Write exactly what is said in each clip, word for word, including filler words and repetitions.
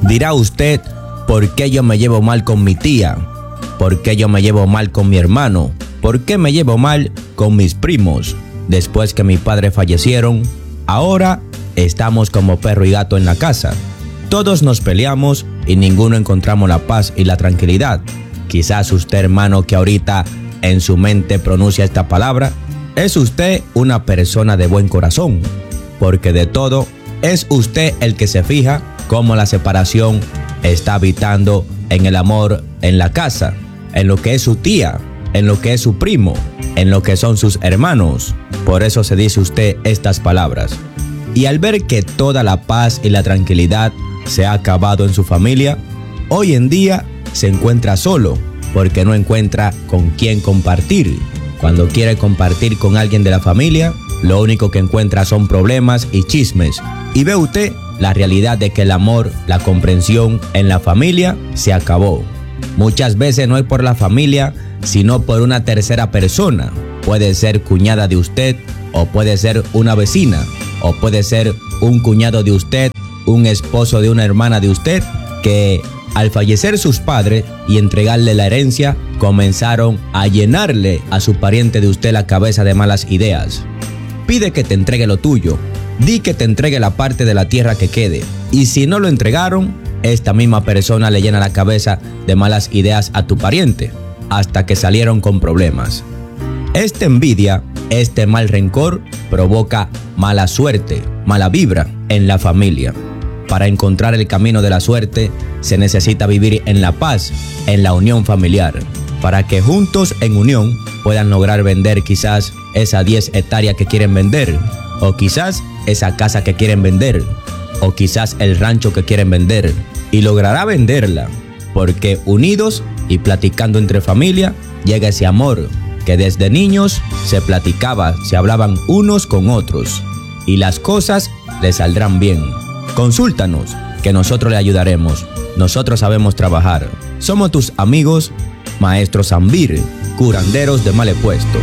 Dirá usted, ¿por qué yo me llevo mal con mi tía? ¿Por qué yo me llevo mal con mi hermano? ¿Por qué me llevo mal con mis primos? Después que mis padres fallecieron, ahora estamos como perro y gato en la casa. Todos nos peleamos y ninguno encontramos la paz y la tranquilidad. Quizás usted, hermano, que ahorita en su mente pronuncia esta palabra, es usted una persona de buen corazón, porque de todo es usted el que se fija cómo la separación está habitando en el amor en la casa, en lo que es su tía, en lo que es su primo, en lo que son sus hermanos. Por eso se dice usted estas palabras. Y al ver que toda la paz y la tranquilidad se ha acabado en su familia, hoy en día se encuentra solo, porque no encuentra con quién compartir. Cuando quiere compartir con alguien de la familia, lo único que encuentra son problemas y chismes. Y ve usted la realidad de que el amor, la comprensión en la familia se acabó. Muchas veces no es por la familia, sino por una tercera persona. Puede ser cuñada de usted, o puede ser una vecina, o puede ser un cuñado de usted, un esposo de una hermana de usted, que al fallecer sus padres y entregarle la herencia, comenzaron a llenarle a su pariente de usted la cabeza de malas ideas. Pide que te entregue lo tuyo, di que te entregue la parte de la tierra que quede, y si no lo entregaron, esta misma persona le llena la cabeza de malas ideas a tu pariente, hasta que salieron con problemas. Esta envidia, este mal rencor, provoca mala suerte, mala vibra en la familia. Para encontrar el camino de la suerte, se necesita vivir en la paz, en la unión familiar, para que juntos en unión puedan lograr vender quizás esas diez hectáreas que quieren vender, o quizás esa casa que quieren vender, o quizás el rancho que quieren vender, y logrará venderla, porque unidos y platicando entre familia, llega ese amor que desde niños se platicaba, se hablaban unos con otros, y las cosas les saldrán bien. Consúltanos, que nosotros le ayudaremos. Nosotros sabemos trabajar. Somos tus amigos, Maestro Zambir, curanderos de mal puesto.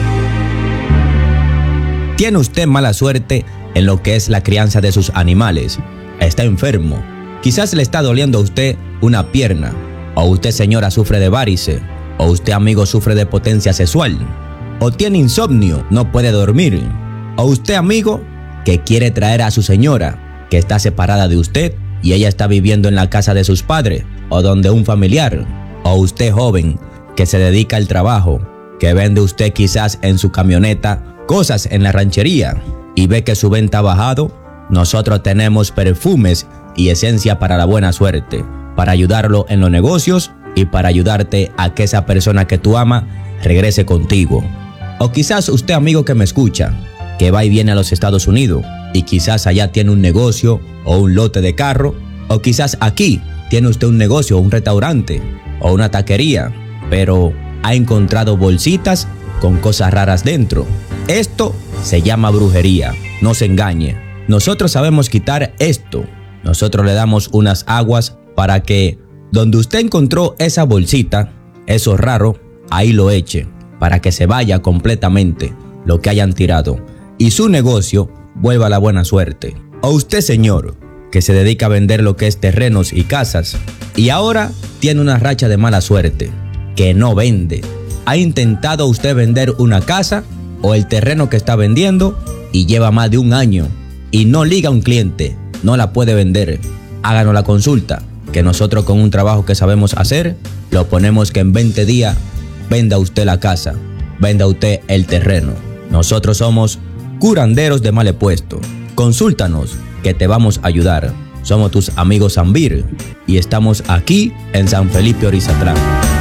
¿Tiene usted mala suerte en lo que es la crianza de sus animales? Está enfermo. Quizás le está doliendo a usted una pierna. O usted, señora, sufre de varices. O usted, amigo, sufre de potencia sexual. O tiene insomnio, no puede dormir. O usted, amigo, que quiere traer a su señora, que está separada de usted y ella está viviendo en la casa de sus padres o donde un familiar. O usted, joven, que se dedica al trabajo, que vende usted quizás en su camioneta cosas en la ranchería y ve que su venta ha bajado. Nosotros tenemos perfumes y esencia para la buena suerte, para ayudarlo en los negocios y para ayudarte a que esa persona que tú amas regrese contigo. O quizás usted, amigo que me escucha, que va y viene a los Estados Unidos y quizás allá tiene un negocio o un lote de carro, o quizás aquí tiene usted un negocio, un restaurante o una taquería, pero ha encontrado bolsitas con cosas raras dentro. Esto se llama brujería, no se engañe. Nosotros sabemos quitar esto. Nosotros le damos unas aguas para que donde usted encontró esa bolsita, eso raro, ahí lo eche, para que se vaya completamente lo que hayan tirado y su negocio vuelva a la buena suerte. O usted, señor, que se dedica a vender lo que es terrenos y casas y ahora tiene una racha de mala suerte, que no vende. ¿Ha intentado usted vender una casa o el terreno que está vendiendo y lleva más de un año y no liga un cliente, no la puede vender? Háganos la consulta, que nosotros con un trabajo que sabemos hacer, lo ponemos que en veinte días venda usted la casa, venda usted el terreno. Nosotros somos curanderos de mal puesto. Consúltanos, que te vamos a ayudar. Somos tus amigos Zambir y estamos aquí en San Felipe Orizatlán.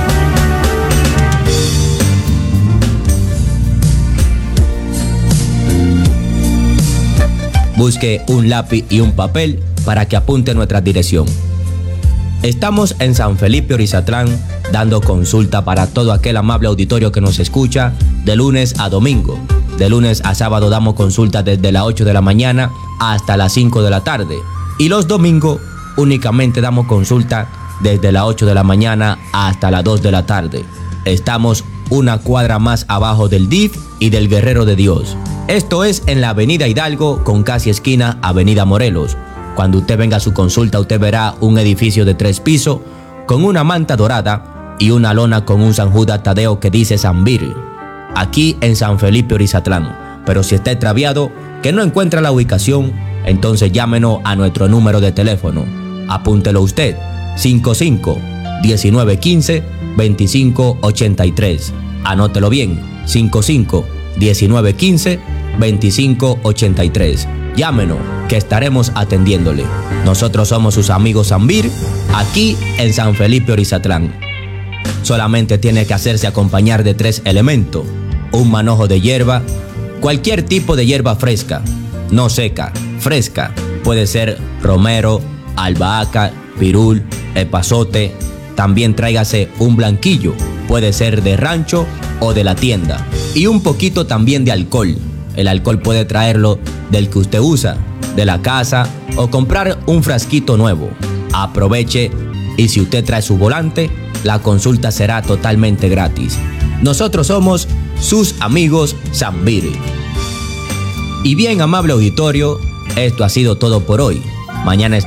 Busque un lápiz y un papel para que apunte nuestra dirección. Estamos en San Felipe Orizatlán dando consulta para todo aquel amable auditorio que nos escucha de lunes a domingo. De lunes a sábado damos consulta desde las ocho de la mañana hasta las cinco de la tarde. Y los domingos únicamente damos consulta desde las ocho de la mañana hasta las dos de la tarde. Estamos una cuadra más abajo del D I F y del Guerrero de Dios. Esto es en la Avenida Hidalgo con casi esquina Avenida Morelos. Cuando usted venga a su consulta, usted verá un edificio de tres pisos con una manta dorada y una lona con un San Judas Tadeo que dice Sanvir, aquí en San Felipe Orizatlán. Pero si está extraviado, que no encuentra la ubicación, entonces llámenos a nuestro número de teléfono. Apúntelo usted, cinco cinco, diecinueve quince, veinticinco ochenta y tres. Anótelo bien, cinco cinco, diecinueve quince, veinticinco ochenta y tres. Llámenos, que estaremos atendiéndole. Nosotros somos sus amigos Sanvir, aquí en San Felipe Orizatlán. Solamente tiene que hacerse acompañar de tres elementos: un manojo de hierba, cualquier tipo de hierba fresca, no seca, fresca. Puede ser romero, albahaca, pirul, epazote. También tráigase un blanquillo, puede ser de rancho o de la tienda. Y un poquito también de alcohol. El alcohol puede traerlo del que usted usa, de la casa, o comprar un frasquito nuevo. Aproveche, y si usted trae su volante, la consulta será totalmente gratis. Nosotros somos sus amigos Sanvir. Y bien, amable auditorio, esto ha sido todo por hoy. Mañana